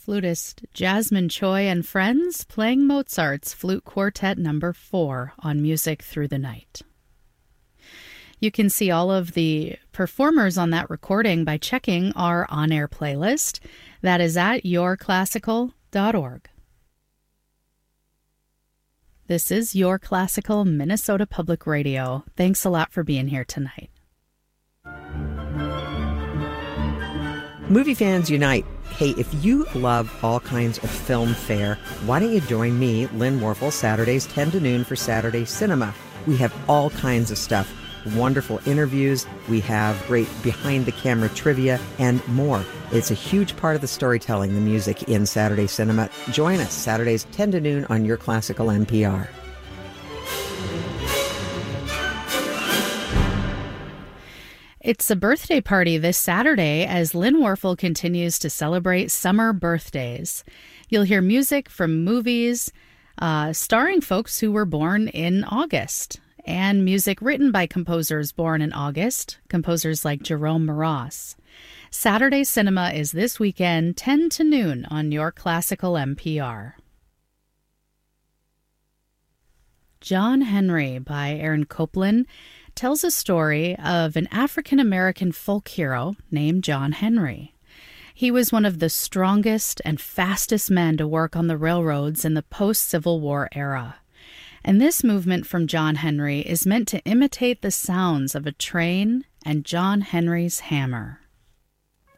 Flutist Jasmine Choi and friends playing Mozart's Flute Quartet No. 4 on Music Through the Night. You can see all of the performers on that recording by checking our on-air playlist. That is at yourclassical.org. This is Your Classical Minnesota Public Radio. Thanks a lot for being here tonight. Movie fans unite. Hey, if you love all kinds of film fare, why don't you join me, Lynn Warfel, Saturdays 10 to noon for Saturday Cinema. We have all kinds of stuff. Wonderful interviews, we have great behind-the-camera trivia, and more. It's a huge part of the storytelling, the music in Saturday Cinema. Join us Saturdays 10 to noon on Your Classical NPR. It's a birthday party this Saturday as Lynn Warfel continues to celebrate summer birthdays. You'll hear music from movies starring folks who were born in August, and music written by composers born in August, composers like Jerome Moross. Saturday Cinema is this weekend, 10 to noon on Your Classical NPR. John Henry by Aaron Copland tells a story of an African-American folk hero named John Henry. He was one of the strongest and fastest men to work on the railroads in the post-Civil War era. And this movement from John Henry is meant to imitate the sounds of a train and John Henry's hammer.